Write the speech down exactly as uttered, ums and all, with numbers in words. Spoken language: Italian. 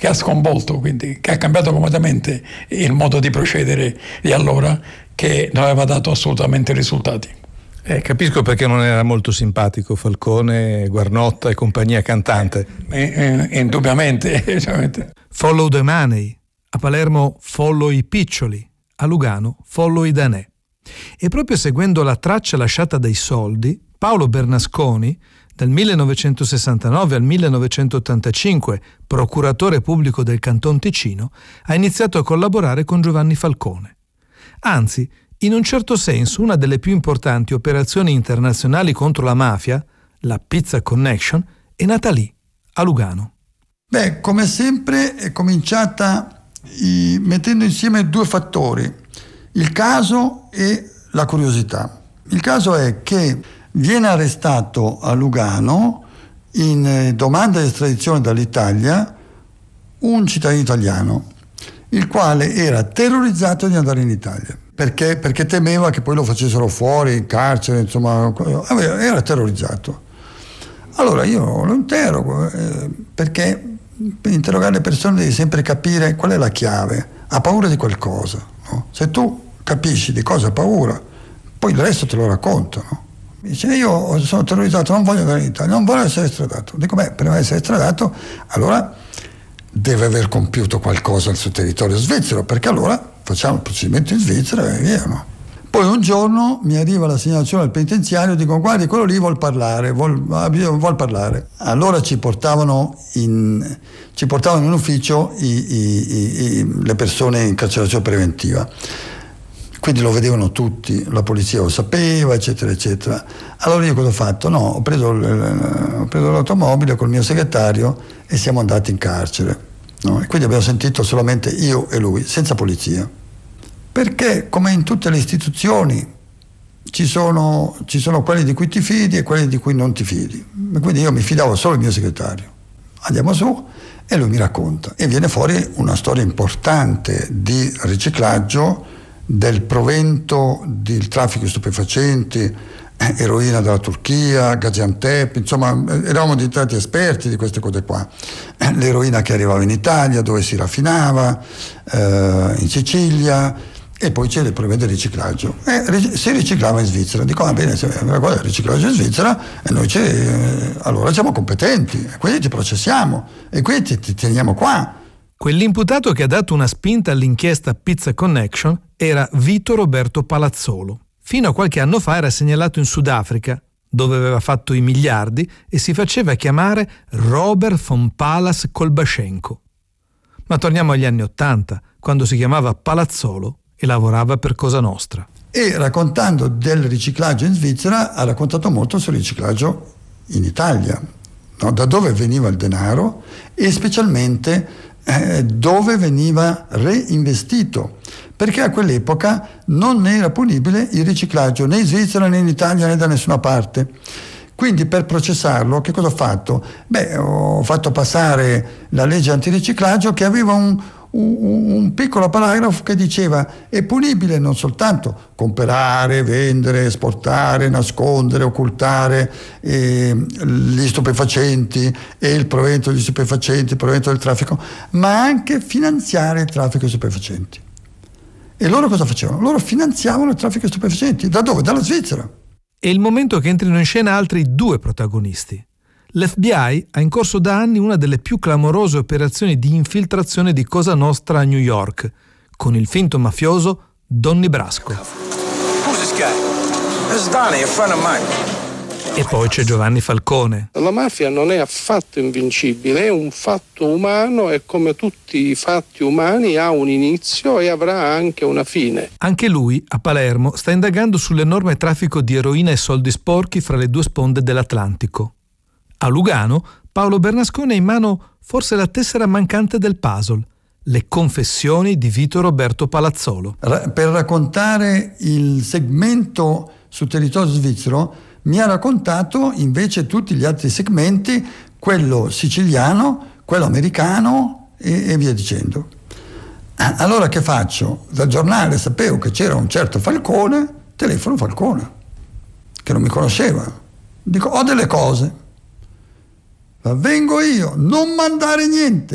che ha sconvolto, quindi che ha cambiato completamente il modo di procedere di allora, che non aveva dato assolutamente risultati. Eh, capisco perché non era molto simpatico Falcone, Guarnotta e compagnia cantante. Eh, eh, indubbiamente. Follow the money. A Palermo follow i piccioli, a Lugano follow i danè. E proprio seguendo la traccia lasciata dai soldi, Paolo Bernasconi, dal millenovecentosessantanove al millenovecentottantacinque procuratore pubblico del Canton Ticino, ha iniziato a collaborare con Giovanni Falcone. Anzi, in un certo senso, una delle più importanti operazioni internazionali contro la mafia, la Pizza Connection, è nata lì, a Lugano. Beh, come sempre è cominciata i, mettendo insieme due fattori, il caso e la curiosità. Il caso è che viene arrestato a Lugano in domanda di estradizione dall'Italia un cittadino italiano, il quale era terrorizzato di andare in Italia. Perché? Perché temeva che poi lo facessero fuori, in carcere, insomma, era terrorizzato. Allora io lo interrogo, eh, perché per interrogare le persone devi sempre capire qual è la chiave. Ha paura di qualcosa, no? Se tu capisci di cosa ha paura, poi il resto te lo raccontano. Dice, io sono terrorizzato, non voglio andare in Italia, non voglio essere estradato. Dico, beh, per essere estradato, allora deve aver compiuto qualcosa sul territorio svizzero, perché allora facciamo il procedimento in Svizzera e via, no? Poi un giorno mi arriva la segnalazione al penitenziario, dico, guardi, quello lì vuol parlare, vuol, vuol parlare. Allora ci portavano in, ci portavano in ufficio i, i, i, le persone in carcerazione preventiva. Quindi lo vedevano tutti, la polizia lo sapeva, eccetera, eccetera. Allora io cosa ho fatto? No, ho preso, ho preso l'automobile col mio segretario e siamo andati in carcere. No? E quindi abbiamo sentito solamente io e lui, senza polizia. Perché, come in tutte le istituzioni, ci sono, ci sono quelli di cui ti fidi e quelli di cui non ti fidi. E quindi io mi fidavo solo del mio segretario. Andiamo su e lui mi racconta. E viene fuori una storia importante di riciclaggio, del provento del traffico di stupefacenti, eh, eroina dalla Turchia, Gaziantep, insomma eravamo diventati esperti di queste cose qua. Eh, l'eroina che arrivava in Italia, dove si raffinava, eh, in Sicilia, e poi c'è il provento del riciclaggio. Eh, si riciclava in Svizzera. Dico, va bene, se la cosa del riciclaggio in Svizzera, e noi c'è, eh, allora siamo competenti, quindi ti processiamo e quindi ti, ti teniamo qua. Quell'imputato che ha dato una spinta all'inchiesta Pizza Connection era Vito Roberto Palazzolo. Fino a qualche anno fa era segnalato in Sudafrica, dove aveva fatto i miliardi e si faceva chiamare Robert von Palas Kolbashenko. Ma torniamo agli anni Ottanta, quando si chiamava Palazzolo e lavorava per Cosa Nostra. E raccontando del riciclaggio in Svizzera ha raccontato molto sul riciclaggio in Italia, no? Da dove veniva il denaro e specialmente Eh, dove veniva reinvestito, perché a quell'epoca non era punibile il riciclaggio né in Svizzera né in Italia né da nessuna parte. Quindi per processarlo che cosa ho fatto? Beh, ho fatto passare la legge antiriciclaggio che aveva un, un, un piccolo paragrafo che diceva è punibile non soltanto comprare, vendere, esportare, nascondere, occultare eh, gli stupefacenti e il provento degli stupefacenti, il provento del traffico, ma anche finanziare il traffico di stupefacenti. E loro cosa facevano? Loro finanziavano il traffico di stupefacenti. Da dove? Dalla Svizzera. È il momento che entrino in scena altri due protagonisti. L'F B I ha in corso da anni una delle più clamorose operazioni di infiltrazione di Cosa Nostra a New York, con il finto mafioso Donny Brasco. Who's this guy? This is Donnie, a friend of mine. E poi c'è Giovanni Falcone. La mafia non è affatto invincibile, è un fatto umano e come tutti i fatti umani ha un inizio e avrà anche una fine. Anche lui, a Palermo, sta indagando sull'enorme traffico di eroina e soldi sporchi fra le due sponde dell'Atlantico. A Lugano, Paolo Bernasconi ha in mano forse la tessera mancante del puzzle, le confessioni di Vito Roberto Palazzolo. Per raccontare il segmento sul territorio svizzero mi ha raccontato invece tutti gli altri segmenti, quello siciliano, quello americano e, e via dicendo. Allora che faccio? Dal giornale sapevo che c'era un certo Falcone, telefono Falcone, che non mi conosceva. Dico, ho delle cose, ma vengo io, non mandare niente.